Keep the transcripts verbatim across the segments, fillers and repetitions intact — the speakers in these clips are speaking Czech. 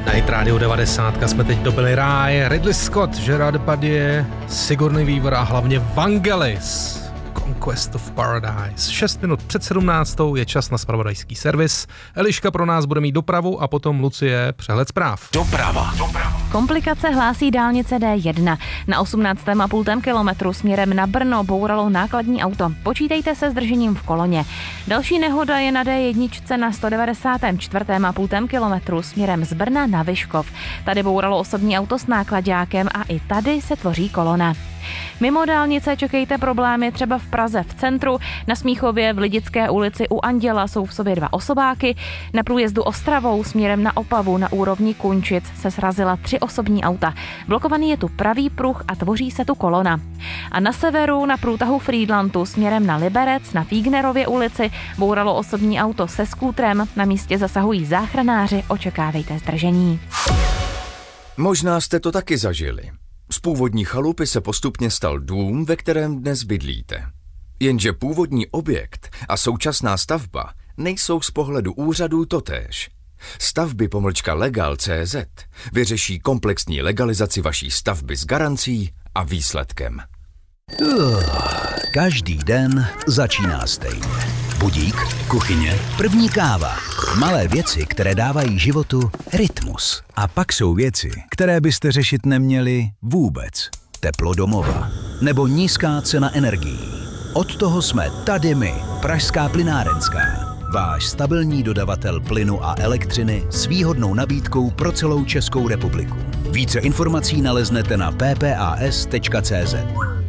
Na Hit Radio devadesát jsme teď dobili ráj. Ridley Scott, Gerard Depardieu, Sigourney Weaver a hlavně Vangelis. Conquest of Paradise. šest minut před sedmnáctou je čas na zpravodajský servis. Eliška pro nás bude mít dopravu a potom Lucie přehled zpráv. Doprava. Doprava. Komplikace hlásí dálnice D jedna. Na osmnáctém a půl kilometru směrem na Brno bouralo nákladní auto. Počítejte se zdržením v koloně. Další nehoda je na D jedna na sto devadesátém čtvrtém a půl kilometru směrem z Brna na Vyškov. Tady bouralo osobní auto s náklaďákem a i tady se tvoří kolona. Mimo dálnice čekejte problémy třeba v Praze v centru, na Smíchově v Lidické ulici u Anděla jsou v sobě dva osobáky, na průjezdu Ostravou směrem na Opavu na úrovni Kunčic se srazila tři osobní auta. Blokovaný je tu pravý pruh a tvoří se tu kolona. A na severu na průtahu Frýdlantu směrem na Liberec na Fígnerově ulici bouralo osobní auto se skútrem, na místě zasahují záchranáři, očekávejte zdržení. Možná jste to taky zažili. Z původní chalupy se postupně stal dům, ve kterém dnes bydlíte. Jenže původní objekt a současná stavba nejsou z pohledu úřadů totéž. Stavby pomlčka legal tečka cé zet vyřeší komplexní legalizaci vaší stavby s garancí a výsledkem. Uh, každý den začíná stejně. Budík, kuchyně, první káva. Malé věci, které dávají životu rytmus. A pak jsou věci, které byste řešit neměli vůbec. Teplo domova nebo nízká cena energií. Od toho jsme tady my, Pražská plynárenská. Váš stabilní dodavatel plynu a elektřiny s výhodnou nabídkou pro celou Českou republiku. Více informací naleznete na p p a s tečka cé zet.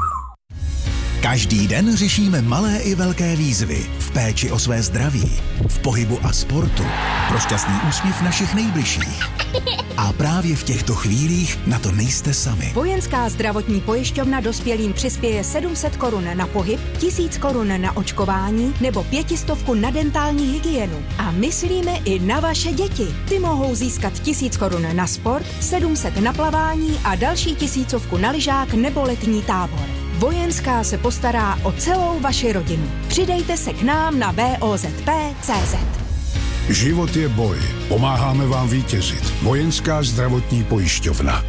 Každý den řešíme malé i velké výzvy v péči o své zdraví, v pohybu a sportu, pro šťastný úsměv našich nejbližších. A právě v těchto chvílích na to nejste sami. Vojenská zdravotní pojišťovna dospělým přispěje sedm set korun na pohyb, tisíc korun na očkování nebo pětistovku na dentální hygienu. A myslíme i na vaše děti. Ty mohou získat tisíc korun na sport, sedm set na plavání a další tisícovku na lyžák nebo letní tábor. Vojenská se postará o celou vaši rodinu. Přidejte se k nám na v o z p tečka cé zet. Život je boj. Pomáháme vám vítězit. Vojenská zdravotní pojišťovna.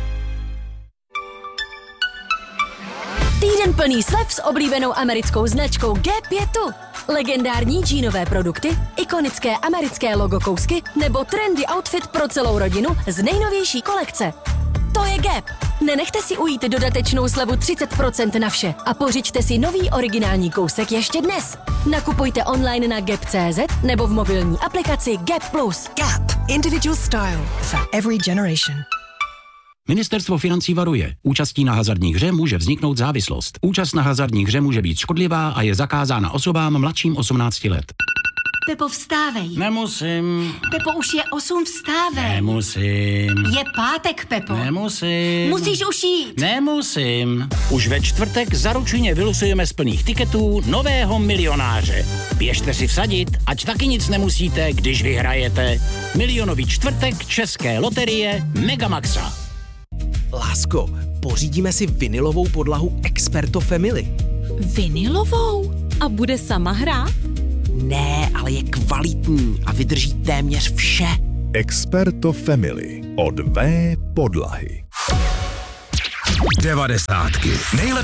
Týden plný slev s oblíbenou americkou značkou Gap je tu. Legendární džínové produkty, ikonické americké logo kousky nebo trendy outfit pro celou rodinu z nejnovější kolekce. To je Gap. Nenechte si ujít dodatečnou slevu třicet procent na vše a pořiďte si nový originální kousek ještě dnes. Nakupujte online na gap tečka cé zet nebo v mobilní aplikaci Gap plus. Gap. Individual style for every generation. Ministerstvo financí varuje. Účastí na hazardní hře může vzniknout závislost. Účast na hazardní hře může být škodlivá a je zakázána osobám mladším osmnácti let. Pepo, vstávej. Nemusím. Pepo, už je osm, vstávej. Nemusím. Je pátek, Pepo. Nemusím. Musíš už jít. Nemusím. Už ve čtvrtek zaručeně vylosujeme z plných tiketů nového milionáře. Běžte si vsadit, ať taky nic nemusíte, když vyhrajete. Milionový čtvrtek České loterie Megamaxa. Lásko, pořídíme si vinilovou podlahu Experto Family. Vinilovou? A bude sama hrát? Ne, ale je kvalitní a vydrží téměř vše. Experto Family od V podlahy. Devadesátky. Nejlepší